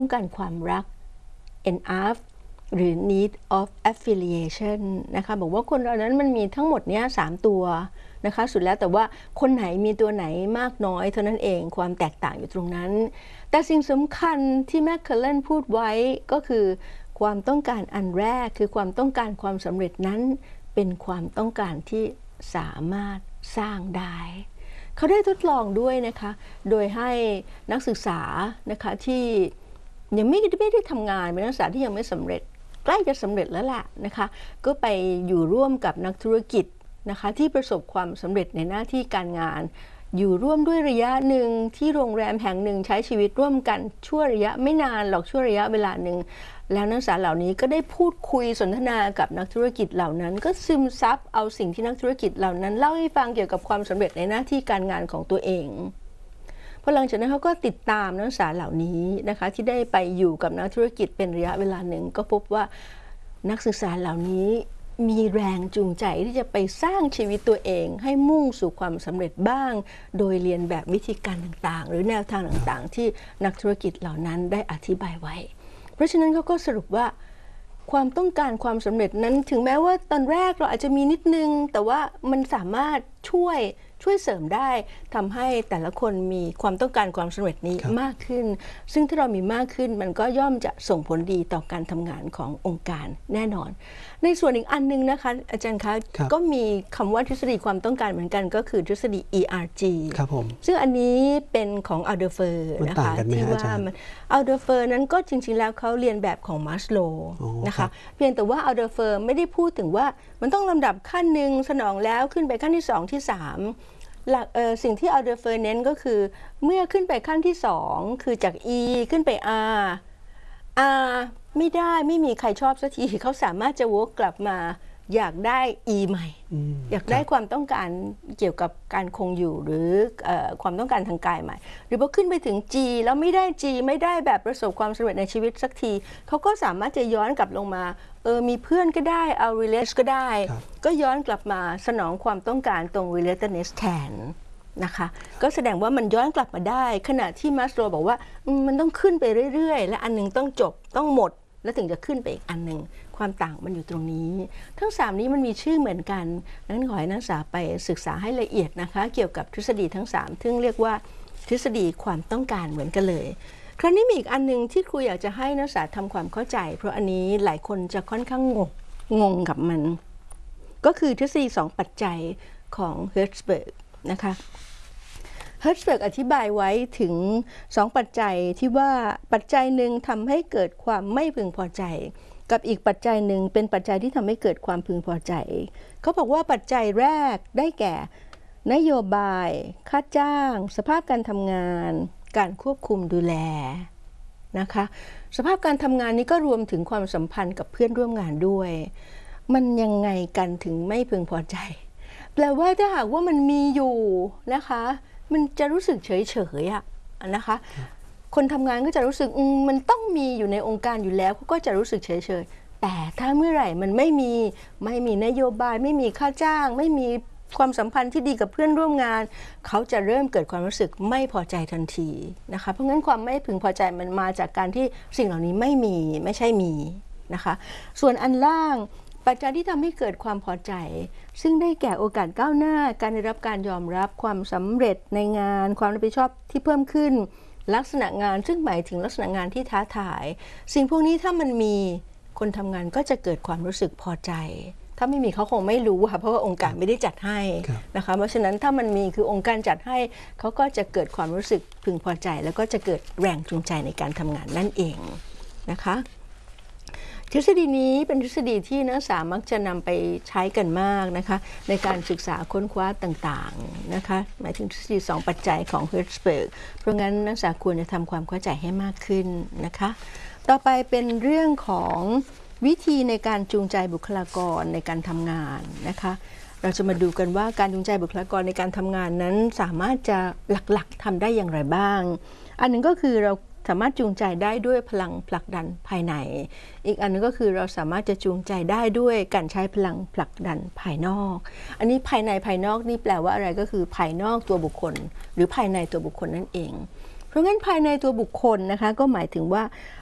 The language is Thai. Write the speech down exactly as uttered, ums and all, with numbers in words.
ต้องการความรัก เอ็น อาร์ เอฟ หรือ need of affiliation นะคะบอกว่าคนเรานั้นมันมีทั้งหมดเนี้ยสามตัวนะคะสุดแล้วแต่ว่าคนไหนมีตัวไหนมากน้อยเท่านั้นเองความแตกต่างอยู่ตรงนั้นแต่สิ่งสำคัญที่แมคเคลเลนพูดไว้ก็คือความต้องการอันแรกคือความต้องการความสำเร็จนั้นเป็นความต้องการที่สามารถสร้างได้เขาได้ทดลองด้วยนะคะโดยให้นักศึกษานะคะที่ยังไม่ได้ไม่ได้ทำงานเป็นนักศึกษาที่ยังไม่สำเร็จใกล้จะสำเร็จแล้วล่ะนะคะก็ไปอยู่ร่วมกับนักธุรกิจนะคะที่ประสบความสำเร็จในหน้าที่การงานอยู่ร่วมด้วยระยะหนึ่งที่โรงแรมแห่งหนึ่งใช้ชีวิตร่วมกันชั่วระยะไม่นานหรอกชั่วระยะเวลาหนึ่งแล้วนักศึกษาเหล่านี้ก็ได้พูดคุยสนทนากับนักธุรกิจเหล่านั้นก็ซึมซับเอาสิ่งที่นักธุรกิจเหล่านั้นเล่าให้ฟังเกี่ยวกับความสำเร็จในหน้าที่การงานของตัวเองพอหลังจากนั้นเขาก็ติดตามนักศึกษาเหล่านี้นะคะที่ได้ไปอยู่กับนักธุรกิจเป็นระยะเวลาหนึ่งก็พบว่านักศึกษาเหล่านี้มีแรงจูงใจที่จะไปสร้างชีวิตตัวเองให้มุ่งสู่ความสำเร็จบ้างโดยเรียนแบบวิธีการต่างๆหรือแนวทางต่างๆที่นักธุรกิจเหล่านั้นได้อธิบายไว้เพราะฉะนั้นเขาก็สรุปว่าความต้องการความสำเร็จนั้นถึงแม้ว่าตอนแรกเราอาจจะมีนิดนึงแต่ว่ามันสามารถช่วยช่วยเสริมได้ทำให้แต่ละคนมีความต้องการความสำเร็จนี้มากขึ้นซึ่งถ้าเรามีมากขึ้นมันก็ย่อมจะส่งผลดีต่อการทำงานขององค์การแน่นอนในส่วนอีกอันนึงนะคะอาจารย์คะก็มีคำว่าทฤษฎีความต้องการเหมือนกันก็คือทฤษฎี อี อาร์ จีครับผมซึ่งอันนี้เป็นของอัลเดอร์เฟอร์นะคะที่ว่าอัลเดอร์เฟอร์นั้นก็จริงๆแล้วเขาเรียนแบบของมัสโลว์นะคะเพียงแต่ว่าอัลเดอร์เฟอร์ไม่ได้พูดถึงว่ามันต้องลำดับขั้นหนึ่งสนองแล้วขึ้นไปขั้นที่สองที่สามหลักสิ่งที่อัลเดอร์เฟอร์เน้นก็คือเมื่อขึ้นไปขั้นที่สองคือจาก E ขึ้นไป R R ไม่ได้ไม่มีใครชอบสักทีเขาสามารถจะวกกลับมาอยากได้ E ใหม่อยากได้ความต้องการเกี่ยวกับการคงอยู่หรือความต้องการทางกายใหม่หรือพอขึ้นไปถึง G แล้วไม่ได้ G ไม่ได้แบบประสบความสำเร็จในชีวิตสักทีเขาก็สามารถจะย้อนกลับลงมาเออมีเพื่อนก็ได้เอา relate ก็ได้ก็ย้อนกลับมาสนองความต้องการตรง relatedness แทนนะคะก็แสดงว่ามันย้อนกลับมาได้ขณะที่มัสโลว์บอกว่ามันต้องขึ้นไปเรื่อยๆและอันนึงต้องจบต้องหมดแล้วถึงจะขึ้นไปอีกอันหนึ่งความต่างมันอยู่ตรงนี้ทั้งสามนี้มันมีชื่อเหมือนกันนั้นขอให้นักศึกษาไปศึกษาให้ละเอียดนะคะเกี่ยวกับทฤษฎีทั้งสามซึ่งเรียกว่าทฤษฎีความต้องการเหมือนกันเลยคราวนี้มีอีกอันนึงที่ครูอยากจะให้นักศึกษาทำความเข้าใจเพราะอันนี้หลายคนจะค่อนข้างงงงงกับมันก็คือทฤษฎีสองปัจจัยของเฮิร์ตซ์เบิร์กนะคะเฮิร์ตซ์เบิร์กอธิบายไว้ถึงสองปัจจัยที่ว่าปัจจัยหนึ่งทำให้เกิดความไม่พึงพอใจกับอีกปัจจัยหนึ่งเป็นปัจจัยที่ทำให้เกิดความพึงพอใจเขาบอกว่าปัจจัยแรกได้แก่นโยบายค่าจ้างสภาพการทำงานการควบคุมดูแลนะคะสภาพการทำงานนี้ก็รวมถึงความสัมพันธ์กับเพื่อนร่วมงานด้วยมันยังไงกันถึงไม่พึงพอใจแปลว่าถ้าหากว่ามันมีอยู่นะคะมันจะรู้สึกเฉยๆอะนะคะคนทำงานก็จะรู้สึกมันต้องมีอยู่ในองค์การอยู่แล้วเขาก็จะรู้สึกเฉยๆแต่ถ้าเมื่อไหร่มันไม่มีไม่มีนโยบายไม่มีค่าจ้างไม่มีความสัมพันธ์ที่ดีกับเพื่อนร่วมงานเขาจะเริ่มเกิดความรู้สึกไม่พอใจทันทีนะคะเพราะงั้นความไม่พึงพอใจมันมาจากการที่สิ่งเหล่านี้ไม่มีไม่ใช่มีนะคะส่วนอันล่างปัจจัยที่ทำให้เกิดความพอใจซึ่งได้แก่โอกาสก้าวหน้าการได้รับการยอมรับความสำเร็จในงานความรับผิดชอบที่เพิ่มขึ้นลักษณะงานซึ่งหมายถึงลักษณะงานที่ท้าทายสิ่งพวกนี้ถ้ามันมีคนทำงานก็จะเกิดความรู้สึกพอใจถ้าไม่มีเขาคงไม่รู้ค่ะเพราะว่าองค์การไม่ได้จัดให้นะคะเพราะฉะนั้นถ้ามันมีคือองค์การจัดให้เขาก็จะเกิดความรู้สึกพึงพอใจแล้วก็จะเกิดแรงจูงใจในการทำงานนั่นเองนะคะทฤษฎีนี้เป็นทฤษฎีที่นักศึกษามักจะนำไปใช้กันมากนะคะในการศึกษาค้นคว้าต่างๆนะคะหมายถึงทฤษฎีสองปัจจัยของเฮิร์ตซ์เบิร์กเพราะงั้นนักศึกษาควรจะทำความเข้าใจให้มากขึ้นนะคะต่อไปเป็นเรื่องของวิธีในการจูงใจบุคลากรในการทำงานนะคะเราจะมาดูกันว่าการจูงใจบุคลากรในการทำงานนั้นสามารถจะหลักๆทำได้อย่างไรบ้างอันหนึ่งก็คือเราสามารถจูงใจได้ด้วยพลังผลักดันภายในอีกอันนึงก็คือเราสามารถจะจูงใจได้ด้วยการใช้พลังผลักดันภายนอกอันนี้ภายในภายนอกนี่แปลว่าอะไรก็คือภายนอกตัวบุคคลหรือภายในตัวบุคคลนั่นเองเพราะงั้นภายในตัวบุคคลนะคะก็หมายถึงว่า